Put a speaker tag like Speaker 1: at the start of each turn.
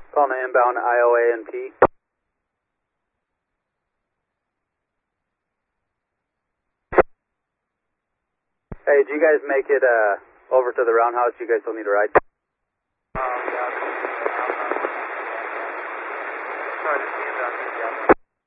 Speaker 1: Calling to inbound IOA and P. Hey, did you guys make it over to the roundhouse? You guys still need a ride?